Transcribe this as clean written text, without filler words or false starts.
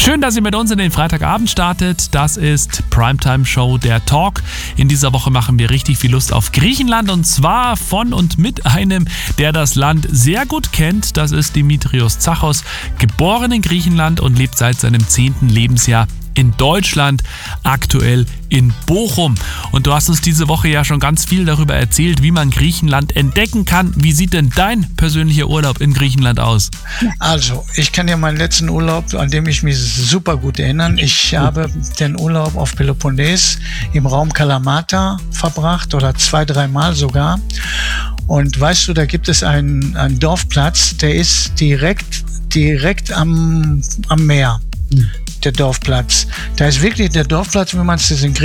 Schön, dass ihr mit uns in den Freitagabend startet. Das ist Primetime Show, der Talk. In dieser Woche machen wir richtig viel Lust auf Griechenland und zwar von und mit einem, der das Land sehr gut kennt. Das ist Dimitrios Zachos, geboren in Griechenland und lebt seit seinem 10. Lebensjahr in Deutschland, aktuell in Bochum. Und du hast uns diese Woche ja schon ganz viel darüber erzählt, wie man Griechenland entdecken kann. Wie sieht denn dein persönlicher Urlaub in Griechenland aus? Also, ich kann dir meinen letzten Urlaub, an dem ich mich super gut erinnern. Ich habe den Urlaub auf Peloponnes im Raum Kalamata verbracht oder 2-3 Mal sogar. Und weißt du, da gibt es einen Dorfplatz, der ist direkt am Meer. Der Dorfplatz. Da ist wirklich der Dorfplatz, wie man es in